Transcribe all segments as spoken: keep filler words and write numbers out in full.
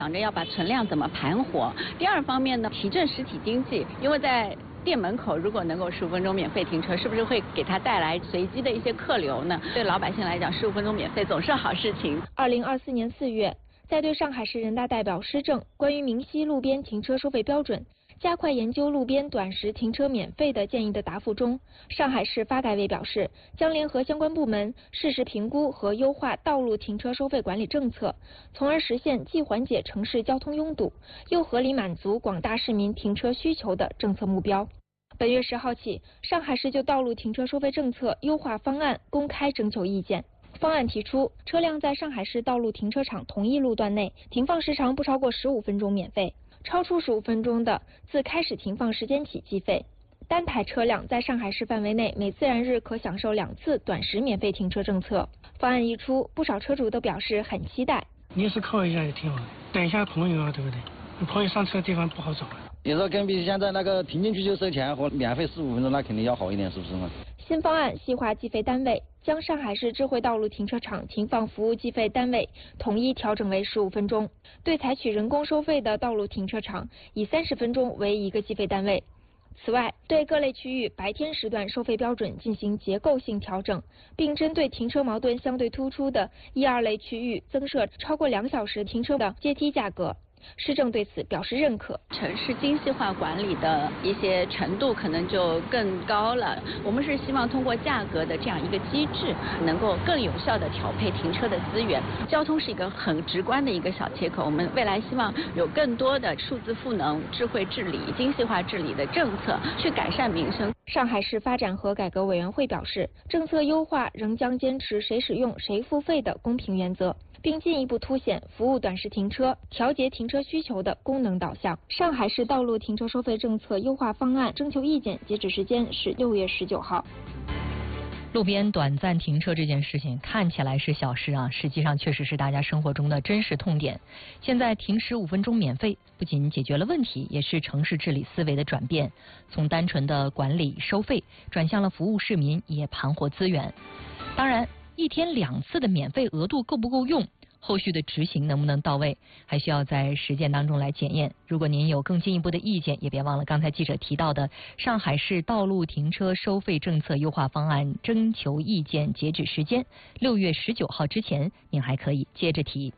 想着要把存量怎么盘活。第二方面呢，提振实体经济，因为在店门口如果能够十五分钟免费停车，是不是会给他带来随机的一些客流呢？对老百姓来讲，十五分钟免费总是好事情。 二零二四年四月，在对上海市人大代表施政关于明晰路边停车收费标准、加快研究路边短时停车免费的建议的答复中，上海市发改委表示，将联合相关部门适时评估和优化道路停车收费管理政策，从而实现既缓解城市交通拥堵，又合理满足广大市民停车需求的政策目标。本月十号起，上海市就道路停车收费政策优化方案公开征求意见。方案提出，车辆在上海市道路停车场同一路段内停放时长不超过十五分钟免费，超出十五分钟的，自开始停放时间起计费。单台车辆在上海市范围内每自然日可享受两次短时免费停车政策。方案一出，不少车主都表示很期待。 临时考一下也挺好的，等一下朋友啊，对不对？朋友上车的地方不好找啊。 比如说跟比现在那个停进去就收钱和免费十五分钟，那肯定要好一点，是不是呢？ 新方案细化计费单位，将上海市智慧道路停车场停放服务计费单位统一调整为十五分钟，对采取人工收费的道路停车场，以三十分钟为一个计费单位。此外，对各类区域白天时段收费标准进行结构性调整，并针对停车矛盾相对突出的一二类区域增设超过两小时停车的阶梯价格。市政对此表示认可。 城市精细化管理的一些程度可能就更高了。我们是希望通过价格的这样一个机制，能够更有效的调配停车的资源。交通是一个很直观的一个小切口，我们未来希望有更多的数字赋能、智慧治理、精细化治理的政策，去改善民生。 上海市发展和改革委员会表示，政策优化仍将坚持谁使用谁付费的公平原则，并进一步凸显服务短时停车、调节停车需求的功能导向。上海市道路停车收费政策优化方案征求意见截止时间是六月十九号。 路边短暂停车这件事情看起来是小事啊，实际上确实是大家生活中的真实痛点。现在停十五分钟免费，不仅解决了问题，也是城市治理思维的转变，从单纯的管理收费转向了服务市民，也盘活资源。当然，一天两次的免费额度够不够用？后续的执行能不能到位，还需要在实践当中来检验。如果您有更进一步的意见，也别忘了刚才记者提到的上海市道路停车收费政策优化方案征求意见截止时间六月十九号之前，您还可以接着提。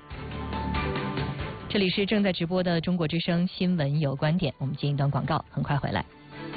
这里是正在直播的中国之声新闻有观点，我们进一段广告，很快回来。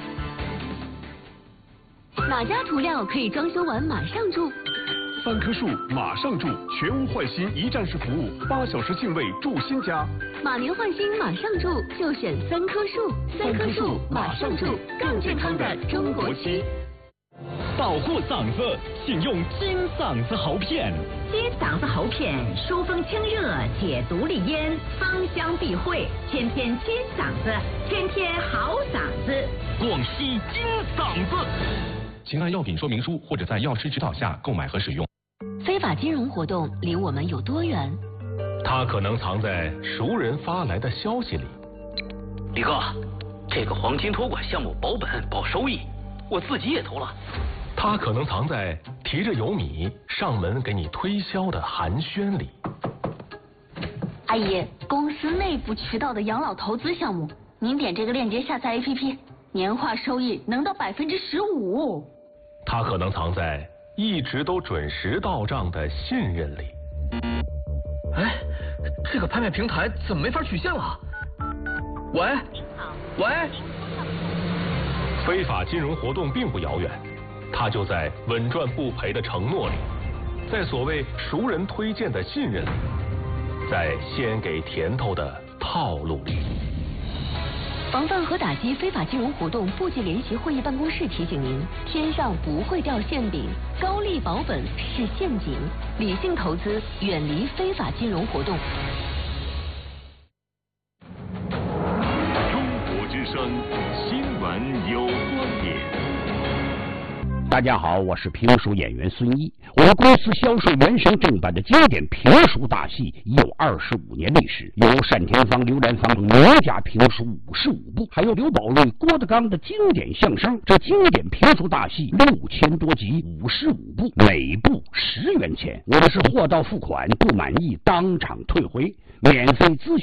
哪家涂料可以装修完马上住？ 三棵树马上住，全屋换新一站式服务，八小时净位住新家。 马年换新马上住，就选三棵树。三棵树马上住，更健康的中国漆。 保护嗓子，请用金嗓子喉片。 金嗓子喉片疏风清热，解毒利咽，芳香避秽，天天金嗓子，天天好嗓子。 广西金嗓子。 请按药品说明书或者在药师指导下购买和使用。 非法金融活动离我们有多远？ 它可能藏在熟人发来的消息里。 李哥，这个黄金托管项目保本保收益，我自己也投了。 它可能藏在提着油米上门给你推销的寒暄里。 阿姨，公司内部渠道的养老投资项目，您点这个链接下载 A P P， 年化收益能到百分之十五。 它可能藏在一直都准时到账的信任里。 哎，这个拍卖平台怎么没法取现了？喂，喂， 非法金融活动并不遥远，它就在稳赚不赔的承诺里，在所谓熟人推荐的信任里，在先给甜头的套路里。 防范和打击非法金融活动部级联席会议办公室提醒您：天上不会掉馅饼，高利保本是陷阱，理性投资，远离非法金融活动。 中国之声新闻有观点。 大家好，我是评书演员孙一。我们公司销售原声正版的经典评书大戏已有二十五年历史，有单田芳、刘兰芳等名家评书五十五部，还有刘宝瑞、郭德纲的经典相声。这经典评书大戏六千多集，五十五部，每部十元钱。我们是货到付款，不满意当场退回，免费咨询。